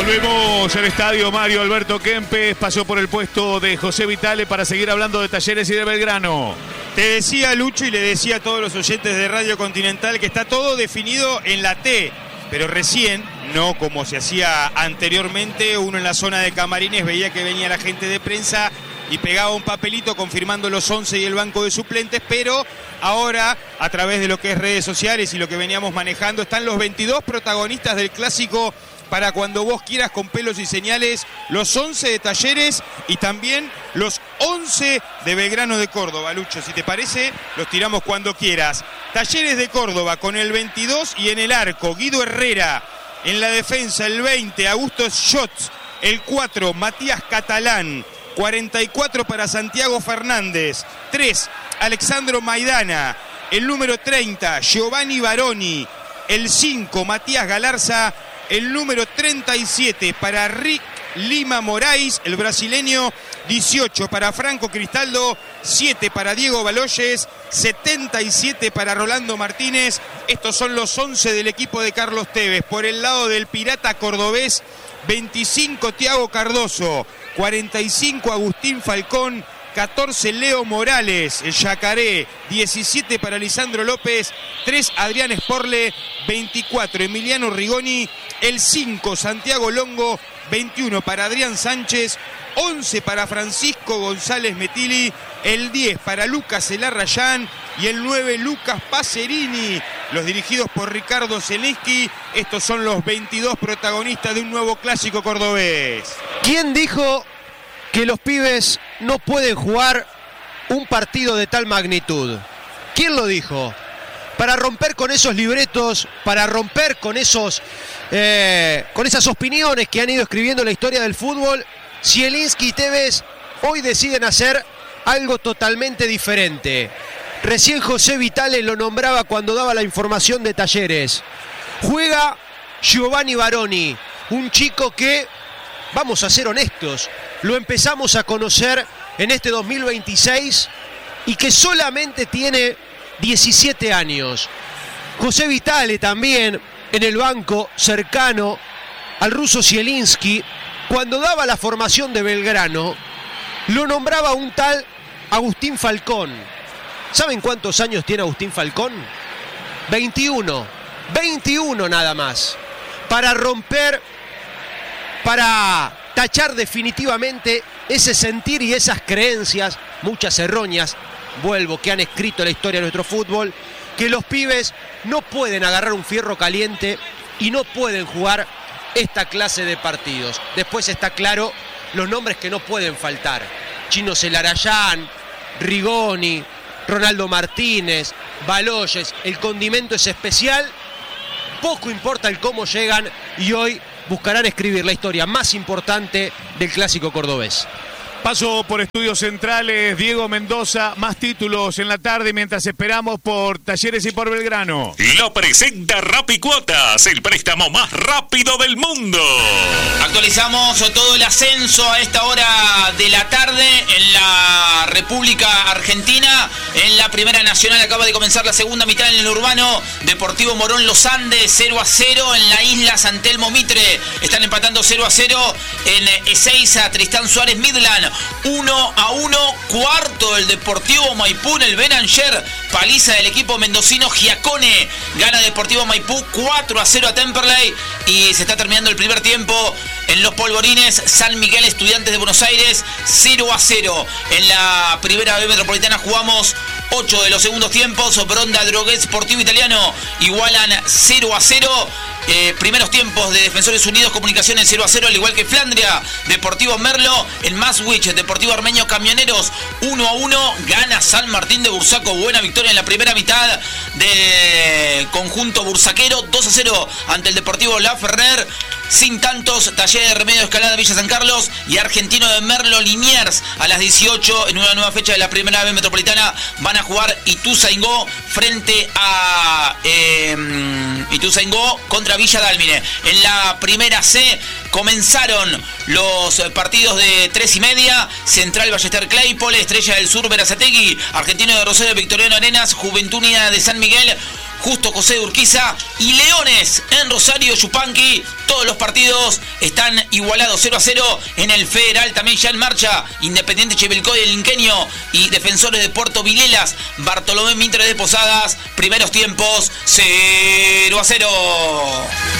Volvemos al estadio Mario Alberto Kempes. Pasó por el puesto de José Vitale para seguir hablando de Talleres y de Belgrano. Te decía Lucho y le decía a todos los oyentes de Radio Continental que está todo definido en la T, pero recién, no como se hacía anteriormente, uno en la zona de camarines veía que venía la gente de prensa y pegaba un papelito confirmando los 11 y el banco de suplentes, pero ahora, a través de lo que es redes sociales y lo que veníamos manejando, están los 22 protagonistas del clásico para cuando vos quieras, con pelos y señales, los 11 de Talleres y también los 11 de Belgrano de Córdoba. Lucho, si te parece, los tiramos cuando quieras. Talleres de Córdoba con el 22 y en el arco, Guido Herrera. En la defensa, el 20, Augusto Schotz. El 4, Matías Catalán. 44 para Santiago Fernández. 3, Alexandro Maidana. El número 30, Giovanni Baroni. El 5, Matías Galarza. El número 37 para Rick Lima Moraes, el brasileño. 18 para Franco Cristaldo. 7 para Diego Baloyes. 77 para Rolando Martínez. Estos son los 11 del equipo de Carlos Tevez. Por el lado del Pirata Cordobés, 25 Thiago Cardoso. 45 Agustín Falcón. 14 Leo Morales, el Yacaré. 17 para Lisandro López. 3 Adrián Sporle. 24 Emiliano Rigoni. El 5 Santiago Longo. 21 para Adrián Sánchez. 11 para Francisco González Metilli. El 10 para Lucas Elarrayán. Y el 9 Lucas Pacerini. Los dirigidos por Ricardo Zelinsky. Estos son los 22 protagonistas de un nuevo clásico cordobés. ¿Quién dijo que los pibes no pueden jugar un partido de tal magnitud? ¿Quién lo dijo? Para romper con esos libretos, para romper con esas opiniones que han ido escribiendo la historia del fútbol, Zielinski y Tevez hoy deciden hacer algo totalmente diferente. Recién José Vitale lo nombraba cuando daba la información de Talleres. Juega Giovanni Baroni, un chico que, vamos a ser honestos, lo empezamos a conocer en este 2026 y que solamente tiene 17 años. José Vitale también en el banco, cercano al ruso Zielinski, cuando daba la formación de Belgrano, lo nombraba un tal Agustín Falcón. ¿Saben cuántos años tiene Agustín Falcón? 21 nada más. Para romper, para tachar definitivamente ese sentir y esas creencias, muchas erróneas, que han escrito la historia de nuestro fútbol, que los pibes no pueden agarrar un fierro caliente y no pueden jugar esta clase de partidos. Después está claro los nombres que no pueden faltar: Chino Celarayán, Rigoni, Ronaldo Martínez, Baloyes. El condimento es especial, poco importa el cómo llegan, y hoy buscarán escribir la historia más importante del clásico cordobés. Paso por Estudios Centrales, Diego Mendoza, más títulos en la tarde mientras esperamos por Talleres y por Belgrano. Lo presenta Rapicuotas, el préstamo más rápido del mundo. Actualizamos todo el ascenso a esta hora de la tarde en la República Argentina. En la Primera Nacional acaba de comenzar la segunda mitad en el urbano. Deportivo Morón Los Andes 0-0 en la isla San Telmo Mitre. Están empatando 0-0 en Ezeiza, Tristán Suárez Midland. 1-1, cuarto del Deportivo Maipú en el Belanger, paliza del equipo mendocino. Giacone gana Deportivo Maipú 4-0 a Temperley, y se está terminando el primer tiempo en los Polvorines. San Miguel Estudiantes de Buenos Aires 0-0. En la Primera B Metropolitana jugamos 8 de los segundos tiempos. Bronda Droguet Sportivo Italiano igualan 0-0. Primeros tiempos de Defensores Unidos Comunicaciones 0-0, al igual que Flandria Deportivo Merlo. En Maswich Deportivo Armenio Camioneros 1-1. Gana San Martín de Bursaco. Buena victoria en la primera mitad del conjunto bursaquero. 2-0 ante el Deportivo La Ferrer. Sin tantos, Talleres de Remedio Escalada Villa San Carlos y Argentino de Merlo Liniers a las 18 en una nueva fecha de la Primera B Metropolitana. Van a jugar Ituzaingó frente a Ituzaingó contra Villa Dálmine. En la Primera C comenzaron los partidos de 3:30. Central Ballester Claypole, Estrella del Sur Berazategui, Argentino de Rosario Victoriano Arenas, Juventud Unida de San Miguel Justo José de Urquiza y Leones en Rosario Yupanqui. Todos los partidos están igualados 0-0 en el Federal. También ya en marcha Independiente Chivilcoy, el Inqueño y Defensores de Puerto Vilelas, Bartolomé Mitre de Posadas. Primeros tiempos 0-0.